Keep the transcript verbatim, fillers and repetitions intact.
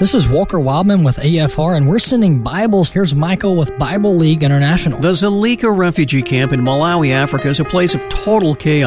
This is Walker Wildman with A F R, and we're sending Bibles. Here's Michael with Bible League International. The Zulika refugee camp in Malawi, Africa is a place of total chaos.